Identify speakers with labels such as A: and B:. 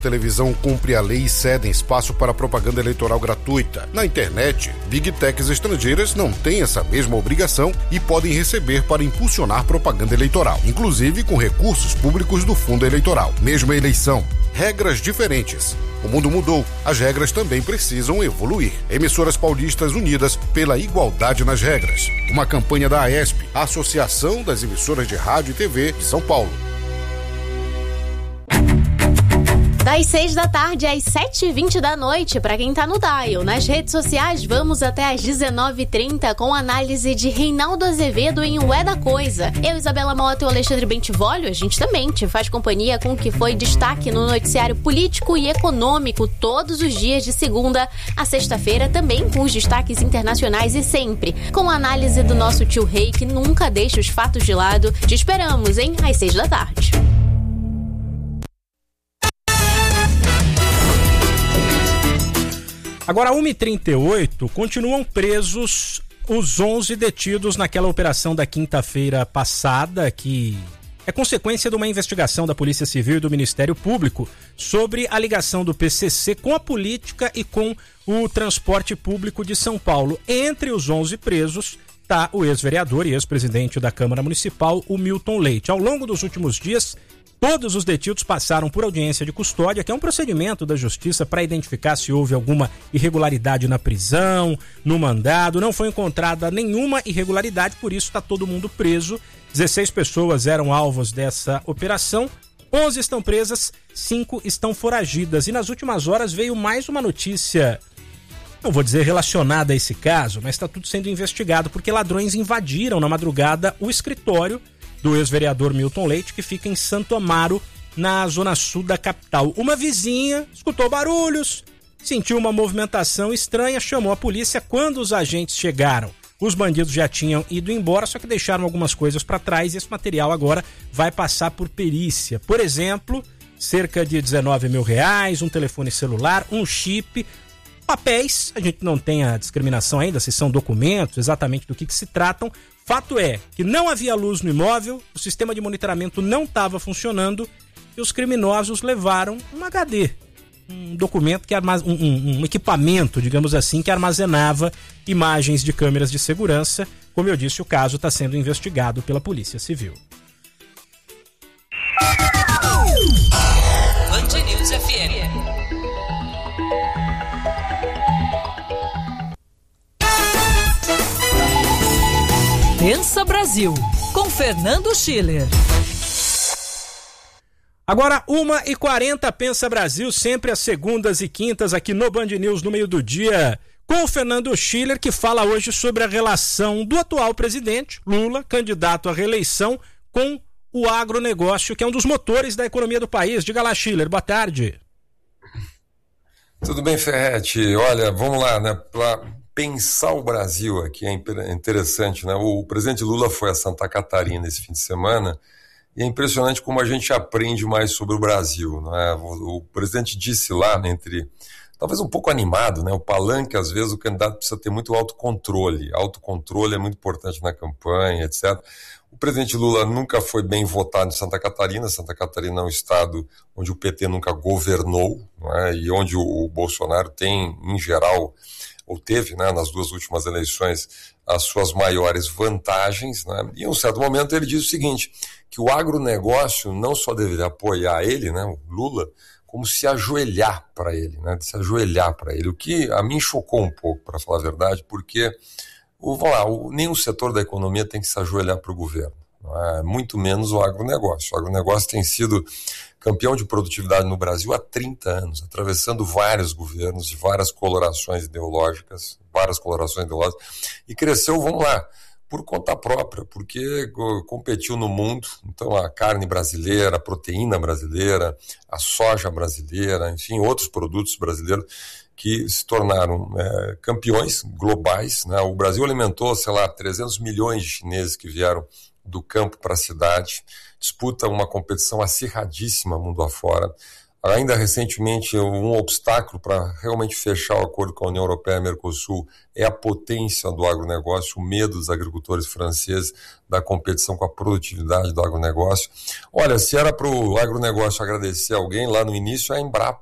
A: Televisão cumpre a lei e cedem espaço para propaganda eleitoral gratuita. Na internet, Big Techs estrangeiras não têm essa mesma obrigação e podem receber para impulsionar propaganda eleitoral, inclusive com recursos públicos do fundo eleitoral. Mesma eleição, regras diferentes. O mundo mudou, as regras também precisam evoluir. Emissoras paulistas unidas pela igualdade nas regras. Uma campanha da AESP, a Associação das Emissoras de Rádio e TV de São Paulo.
B: Das 6 da tarde às 7h20 da noite, para quem tá no dial. Nas redes sociais, vamos até às 19h30 com análise de Reinaldo Azevedo em O É da Coisa. Eu, Isabela Mota e o Alexandre Bentivolio, a gente também te faz companhia com o que foi destaque no noticiário político e econômico todos os dias de segunda a sexta-feira, também com os destaques internacionais e sempre com a análise do nosso tio Rei, que nunca deixa os fatos de lado. Te esperamos, hein? Às 6 da tarde.
C: Agora, 1h38, continuam presos os 11 detidos naquela operação da quinta-feira passada, que é consequência de uma investigação da Polícia Civil e do Ministério Público sobre a ligação do PCC com a política e com o transporte público de São Paulo. Entre os 11 presos está o ex-vereador e ex-presidente da Câmara Municipal, o Milton Leite. Ao longo dos últimos dias, todos os detidos passaram por audiência de custódia, que é um procedimento da Justiça para identificar se houve alguma irregularidade na prisão, no mandado. Não foi encontrada nenhuma irregularidade, por isso está todo mundo preso. 16 pessoas eram alvos dessa operação, 11 estão presas, 5 estão foragidas. E nas últimas horas veio mais uma notícia, não vou dizer relacionada a esse caso, mas está tudo sendo investigado, porque ladrões invadiram na madrugada o escritório do ex-vereador Milton Leite, que fica em Santo Amaro, na zona sul da capital. Uma vizinha escutou barulhos, sentiu uma movimentação estranha, chamou a polícia. Quando os agentes chegaram, os bandidos já tinham ido embora, só que deixaram algumas coisas para trás e esse material agora vai passar por perícia. Por exemplo, cerca de R$19 mil, um telefone celular, um chip, papéis. A gente não tem a discriminação ainda se são documentos, exatamente do que se tratam. Fato é que não havia luz no imóvel, o sistema de monitoramento não estava funcionando e os criminosos levaram um HD, um documento, um equipamento, digamos assim, que armazenava imagens de câmeras de segurança. Como eu disse, o caso está sendo investigado pela Polícia Civil.
D: Band News FM. Pensa Brasil, com Fernando Schiller.
C: Agora, 1h40, Pensa Brasil, sempre às segundas e quintas aqui no Band News, no meio do dia, com o Fernando Schiller, que fala hoje sobre a relação do atual presidente, Lula, candidato à reeleição, com o agronegócio, que é um dos motores da economia do país. Diga lá, Schiller, boa tarde.
E: Tudo bem, Ferretti? Olha, vamos lá, né, para pensar o Brasil aqui é interessante, né? O presidente Lula foi a Santa Catarina esse fim de semana e é impressionante como a gente aprende mais sobre o Brasil, né? O presidente disse lá, né, talvez um pouco animado, né? O palanque, às vezes, o candidato precisa ter muito autocontrole. Autocontrole é muito importante na campanha, etc. O presidente Lula nunca foi bem votado em Santa Catarina. Santa Catarina é um estado onde o PT nunca governou, né? E onde o Bolsonaro tem, em geral, ou teve, né, nas duas últimas eleições, as suas maiores vantagens, né? E em um certo momento ele diz o seguinte, que o agronegócio não só deveria apoiar ele, né, o Lula, como se ajoelhar para ele, né, se ajoelhar para ele, o que a mim chocou um pouco, para falar a verdade, porque nenhum setor da economia tem que se ajoelhar para o governo, muito menos o agronegócio. O agronegócio tem sido campeão de produtividade no Brasil há 30 anos, atravessando vários governos de várias colorações ideológicas, e cresceu, por conta própria, porque competiu no mundo. Então a carne brasileira, a proteína brasileira, a soja brasileira, enfim, outros produtos brasileiros que se tornaram campeões globais, né? O Brasil alimentou, 300 milhões de chineses que vieram do campo para a cidade, disputa uma competição acirradíssima mundo afora. Ainda recentemente, um obstáculo para realmente fechar o acordo com a União Europeia e Mercosul é a potência do agronegócio, o medo dos agricultores franceses da competição com a produtividade do agronegócio. Olha, se era para o agronegócio agradecer alguém, lá no início a Embrapa